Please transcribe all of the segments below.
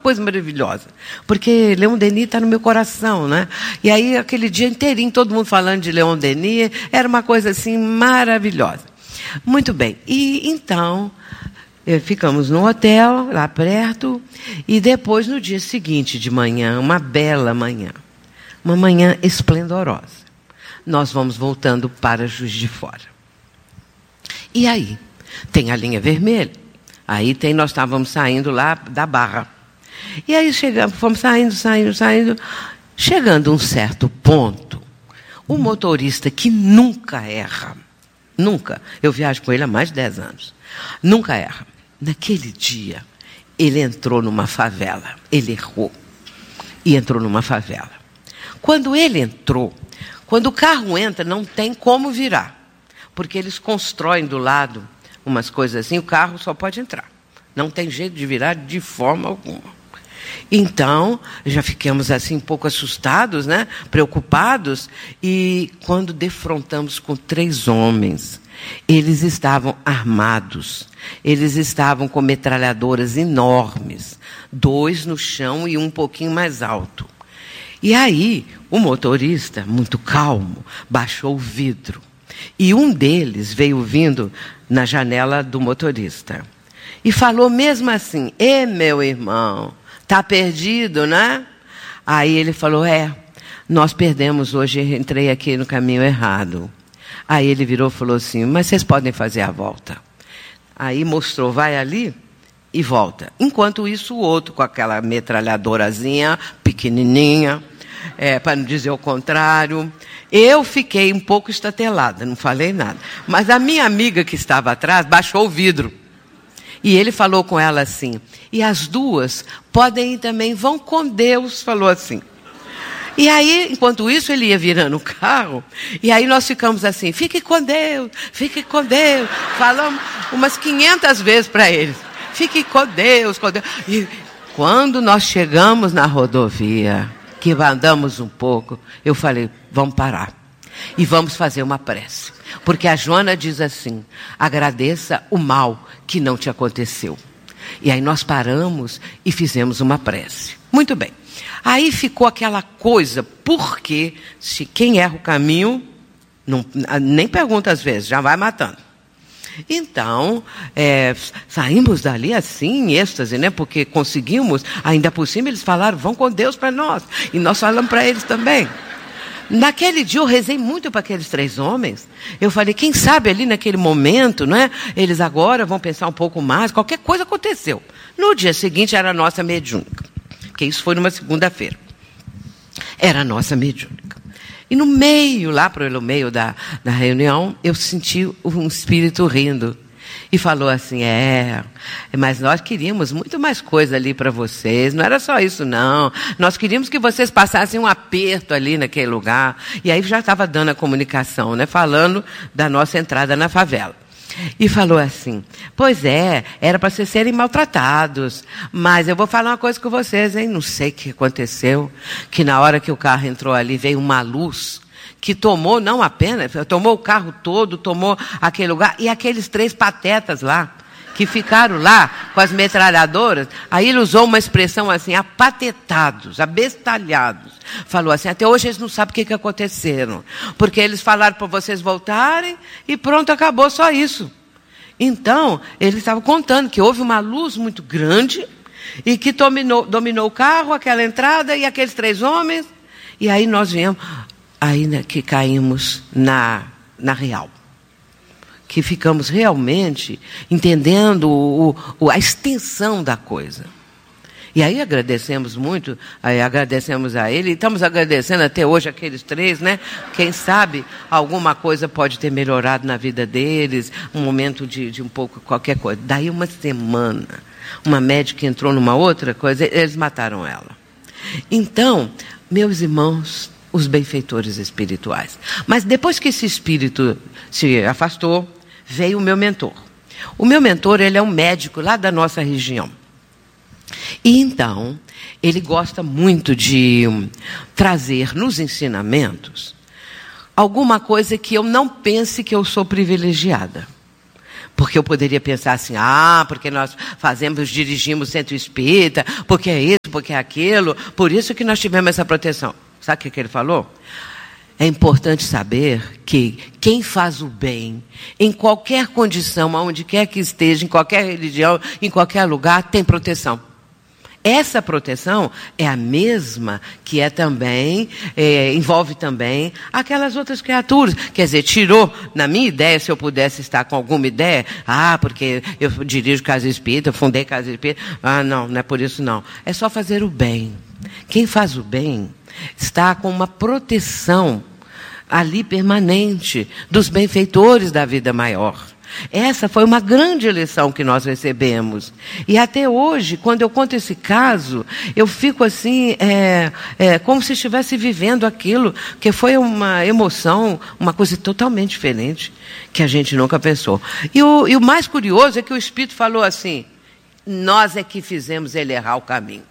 coisa maravilhosa. Porque Leon Denis está no meu coração, né? E aí, aquele dia inteirinho, todo mundo falando de Leon Denis, era uma coisa assim maravilhosa. Muito bem. E então, ficamos no hotel, lá perto, e depois, no dia seguinte de manhã, uma bela manhã, uma manhã esplendorosa, nós vamos voltando para Juiz de Fora. E aí, tem a linha vermelha. Aí nós estávamos saindo lá da Barra. E aí fomos saindo. Chegando a um certo ponto, o motorista que nunca erra, nunca, eu viajo com ele há mais de 10 anos, nunca erra. Naquele dia, ele entrou numa favela. Ele errou e entrou numa favela. Quando ele entrou, quando o carro entra, não tem como virar. Porque eles constroem do lado umas coisas assim, o carro só pode entrar. Não tem jeito de virar de forma alguma. Então, já ficamos assim um pouco assustados, né? Preocupados. E quando defrontamos com 3 homens, eles estavam armados. Eles estavam com metralhadoras enormes. 2 no chão e um pouquinho mais alto. E aí, o motorista, muito calmo, baixou o vidro. E um deles veio vindo na janela do motorista. E falou mesmo assim: meu irmão, está perdido, né? Aí ele falou: nós perdemos hoje, entrei aqui no caminho errado. Aí ele virou e falou assim: mas vocês podem fazer a volta. Aí mostrou: vai ali e volta. Enquanto isso, o outro com aquela metralhadorazinha, pequenininha, para não dizer o contrário. Eu fiquei um pouco estatelada, não falei nada. Mas a minha amiga que estava atrás baixou o vidro. E ele falou com ela assim: e as 2 podem ir também, vão com Deus, falou assim. E aí, enquanto isso, ele ia virando o carro, e aí nós ficamos assim: fique com Deus, fique com Deus. Falamos umas 500 vezes para eles: fique com Deus, com Deus. E quando nós chegamos na rodovia, que andamos um pouco, eu falei: vamos parar e vamos fazer uma prece. Porque a Joana diz assim: agradeça o mal que não te aconteceu. E aí nós paramos e fizemos uma prece. Muito bem. Aí ficou aquela coisa, porque se quem erra o caminho, nem pergunta às vezes, já vai matando. Então, saímos dali assim, em êxtase, né? Porque conseguimos, ainda por cima eles falaram: vão com Deus para nós. E nós falamos para eles também. Naquele dia eu rezei muito para aqueles 3 homens. Eu falei: quem sabe ali naquele momento, né? Eles agora vão pensar um pouco mais, qualquer coisa aconteceu. No dia seguinte era a nossa mediúnica. Porque isso foi numa segunda-feira. Era a nossa mediúnica. E no meio, lá pelo meio da reunião, eu senti um espírito rindo. E falou assim: mas nós queríamos muito mais coisa ali para vocês. Não era só isso, não. Nós queríamos que vocês passassem um aperto ali naquele lugar. E aí já estava dando a comunicação, né? Falando da nossa entrada na favela. E falou assim: pois era para vocês serem maltratados. Mas eu vou falar uma coisa com vocês, hein? Não sei o que aconteceu. Que na hora que o carro entrou ali, veio uma luz que tomou, não apenas, tomou o carro todo, tomou aquele lugar, e aqueles 3 patetas lá, que ficaram lá com as metralhadoras. Aí ele usou uma expressão assim: apatetados, abestalhados. Falou assim: até hoje eles não sabem o que aconteceram, porque eles falaram para vocês voltarem e pronto, acabou, só isso. Então, eles estavam contando que houve uma luz muito grande e que dominou o carro, aquela entrada e aqueles 3 homens, e aí nós viemos. Aí que caímos na real. Que ficamos realmente entendendo a extensão da coisa. E aí agradecemos muito, agradecemos a ele, e estamos agradecendo até hoje aqueles 3, né? Quem sabe alguma coisa pode ter melhorado na vida deles, um momento de um pouco qualquer coisa. Daí uma semana, uma médica entrou numa outra coisa, eles mataram ela. Então, meus irmãos, os benfeitores espirituais. Mas depois que esse espírito se afastou, veio o meu mentor. O meu mentor, ele é um médico lá da nossa região. E então, ele gosta muito de trazer nos ensinamentos alguma coisa que eu não pense que eu sou privilegiada. Porque eu poderia pensar assim, porque nós dirigimos o centro espírita, porque é isso, porque é aquilo, por isso que nós tivemos essa proteção. Sabe o que ele falou? É importante saber que quem faz o bem, em qualquer condição, aonde quer que esteja, em qualquer religião, em qualquer lugar, tem proteção. Essa proteção é a mesma que envolve também aquelas outras criaturas. Quer dizer, tirou, na minha ideia, se eu pudesse estar com alguma ideia, porque eu dirijo casa espírita, eu fundei casa espírita, não é por isso não. É só fazer o bem. Quem faz o bem está com uma proteção ali permanente dos benfeitores da vida maior. Essa foi uma grande lição que nós recebemos. E até hoje, quando eu conto esse caso, eu fico assim, como se estivesse vivendo aquilo, que foi uma emoção, uma coisa totalmente diferente, que a gente nunca pensou. E o mais curioso é que o Espírito falou assim, nós é que fizemos ele errar o caminho.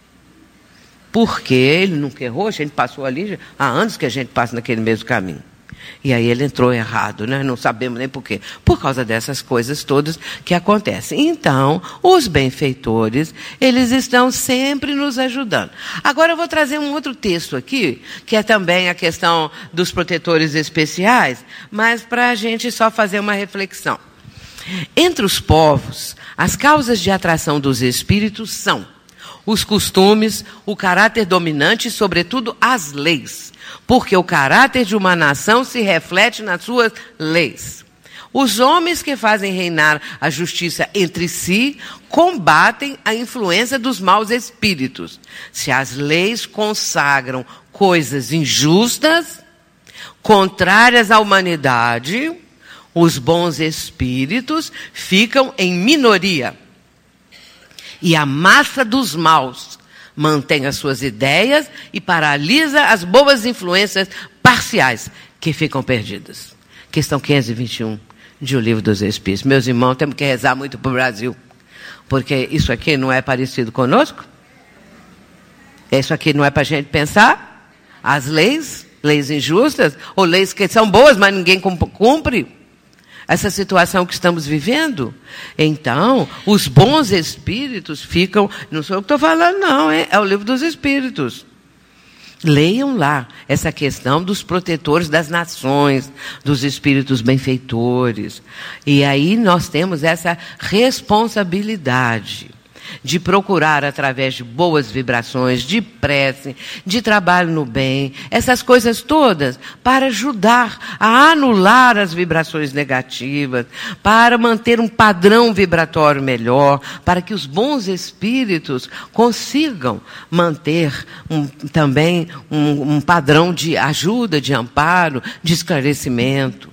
Porque ele nunca errou, a gente passou ali, há anos que a gente passa naquele mesmo caminho. E aí ele entrou errado, né? Não sabemos nem por quê. Por causa dessas coisas todas que acontecem. Então, os benfeitores, eles estão sempre nos ajudando. Agora eu vou trazer um outro texto aqui, que é também a questão dos protetores especiais, mas para a gente só fazer uma reflexão. Entre os povos, as causas de atração dos espíritos são os costumes, o caráter dominante e, sobretudo, as leis. Porque o caráter de uma nação se reflete nas suas leis. Os homens que fazem reinar a justiça entre si combatem a influência dos maus espíritos. Se as leis consagram coisas injustas, contrárias à humanidade, os bons espíritos ficam em minoria. E a massa dos maus mantém as suas ideias e paralisa as boas influências parciais que ficam perdidas. Questão 521 de O Livro dos Espíritos. Meus irmãos, temos que rezar muito para o Brasil, porque isso aqui não é parecido conosco? Isso aqui não é para a gente pensar? As leis injustas, ou leis que são boas, mas ninguém cumpre? Essa situação que estamos vivendo. Então, os bons espíritos ficam... Não sou eu que estou falando, não, é o Livro dos Espíritos. Leiam lá essa questão dos protetores das nações, dos espíritos benfeitores. E aí nós temos essa responsabilidade de procurar, através de boas vibrações, de prece, de trabalho no bem, essas coisas todas, para ajudar a anular as vibrações negativas, para manter um padrão vibratório melhor, para que os bons espíritos consigam manter também um padrão de ajuda, de amparo, de esclarecimento.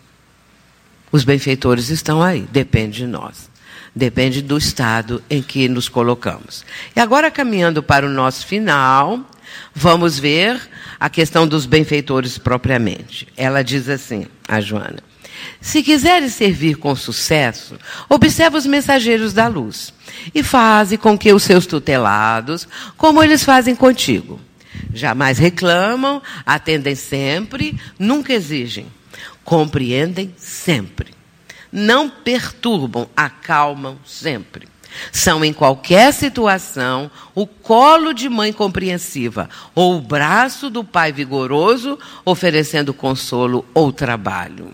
Os benfeitores estão aí, depende de nós. Depende do estado em que nos colocamos. E agora, caminhando para o nosso final, vamos ver a questão dos benfeitores propriamente. Ela diz assim, a Joana: se quiseres servir com sucesso, observa os mensageiros da luz e faze com que os seus tutelados, como eles fazem contigo. Jamais reclamam, atendem sempre, nunca exigem, compreendem sempre. Não perturbam, acalmam sempre. São, em qualquer situação, o colo de mãe compreensiva ou o braço do pai vigoroso, oferecendo consolo ou trabalho.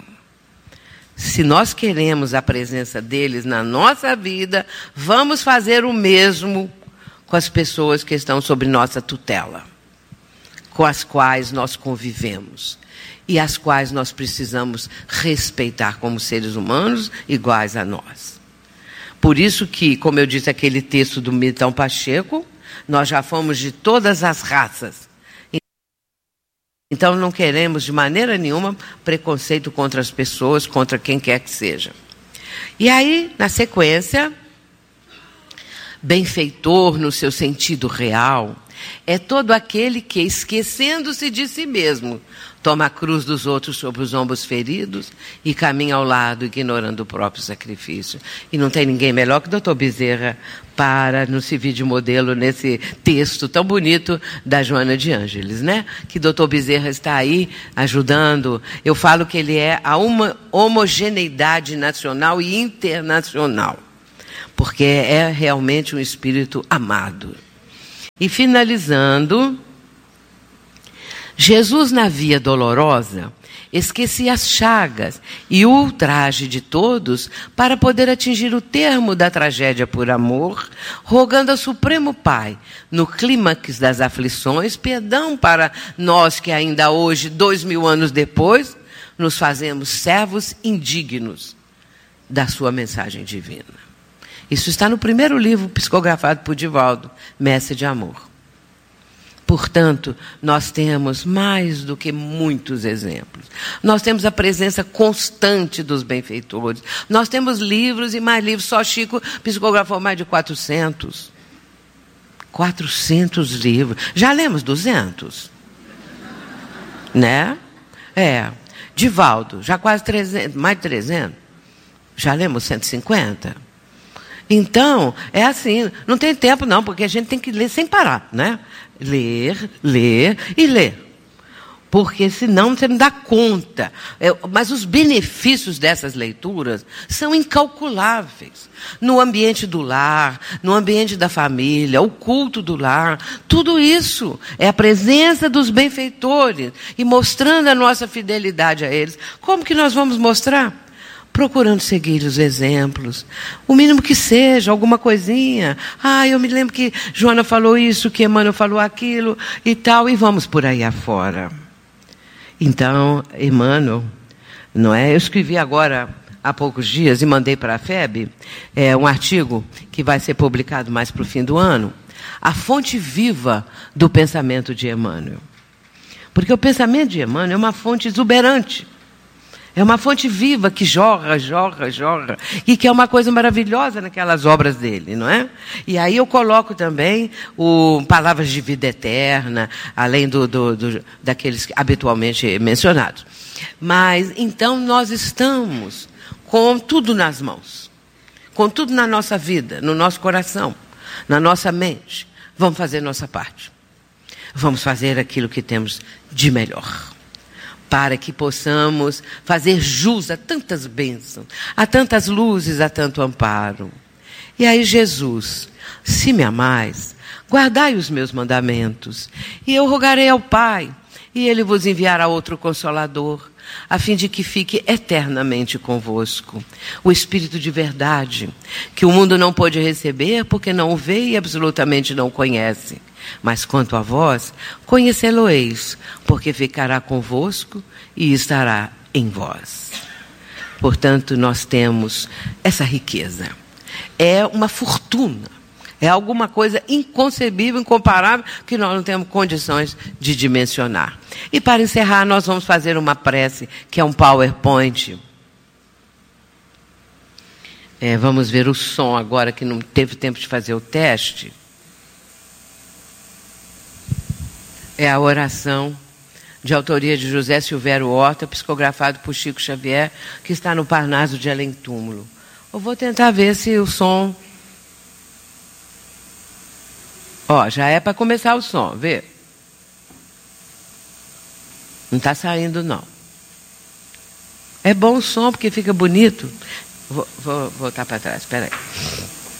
Se nós queremos a presença deles na nossa vida, vamos fazer o mesmo com as pessoas que estão sob nossa tutela, com as quais nós convivemos. E as quais nós precisamos respeitar como seres humanos iguais a nós. Por isso que, como eu disse aquele texto do Milton Pacheco, nós já fomos de todas as raças. Então não queremos de maneira nenhuma preconceito contra as pessoas, contra quem quer que seja. E aí, na sequência, benfeitor no seu sentido real É todo aquele que, esquecendo-se de si mesmo, toma a cruz dos outros sobre os ombros feridos e caminha ao lado, ignorando o próprio sacrifício. E não tem ninguém melhor que o Dr. Bezerra para nos servir de modelo nesse texto tão bonito da Joana de Ângeles, né? Que Dr. Bezerra está aí ajudando. Eu falo que ele é a homogeneidade nacional e internacional, porque é realmente um espírito amado. E finalizando, Jesus na via dolorosa esquecia as chagas e o ultraje de todos para poder atingir o termo da tragédia por amor, rogando ao Supremo Pai, no clímax das aflições, perdão para nós que ainda hoje, 2000 anos depois, nos fazemos servos indignos da sua mensagem divina. Isso está no primeiro livro psicografado por Divaldo, Mestre de Amor. Portanto, nós temos mais do que muitos exemplos. Nós temos a presença constante dos benfeitores. Nós temos livros e mais livros. Só Chico psicografou mais de 400. 400 livros. Já lemos 200? Né? Divaldo, já quase 300, mais de 300. Já lemos 150? Então, é assim, não tem tempo não, porque a gente tem que ler sem parar, né? Ler, ler e ler. Porque senão você não dá conta. Mas os benefícios dessas leituras são incalculáveis. No ambiente do lar, no ambiente da família, o culto do lar, tudo isso é a presença dos benfeitores e mostrando a nossa fidelidade a eles. Como que nós vamos mostrar? Procurando seguir os exemplos, o mínimo que seja, alguma coisinha. Eu me lembro que Joana falou isso, que Emmanuel falou aquilo e tal, e vamos por aí afora. Então, Emmanuel, não é? Eu escrevi agora, há poucos dias, e mandei para a FEB, um artigo que vai ser publicado mais para o fim do ano, a fonte viva do pensamento de Emmanuel. Porque o pensamento de Emmanuel é uma fonte exuberante. É uma fonte viva que jorra, e que é uma coisa maravilhosa naquelas obras dele, não é? E aí eu coloco também palavras de vida eterna, além daqueles habitualmente mencionados. Mas, então, nós estamos com tudo nas mãos, com tudo na nossa vida, no nosso coração, na nossa mente. Vamos fazer nossa parte. Vamos fazer aquilo que temos de melhor, para que possamos fazer jus a tantas bênçãos, a tantas luzes, a tanto amparo. E aí Jesus, se me amais, guardai os meus mandamentos, e eu rogarei ao Pai, e Ele vos enviará outro Consolador, a fim de que fique eternamente convosco. O Espírito de verdade, que o mundo não pôde receber, porque não o vê e absolutamente não conhece. Mas quanto a vós, conhecê-lo-eis, porque ficará convosco e estará em vós. Portanto, nós temos essa riqueza. É uma fortuna. É alguma coisa inconcebível, incomparável, que nós não temos condições de dimensionar. E para encerrar, nós vamos fazer uma prece, que é um PowerPoint. Vamos ver o som agora, que não teve tempo de fazer o teste. É a oração de autoria de José Silvério Horta, psicografado por Chico Xavier, que está no Parnaso de Além Túmulo. Eu vou tentar ver se o som... já é para começar o som, vê? Não está saindo, não. É bom o som, porque fica bonito. Vou voltar para trás, espera aí.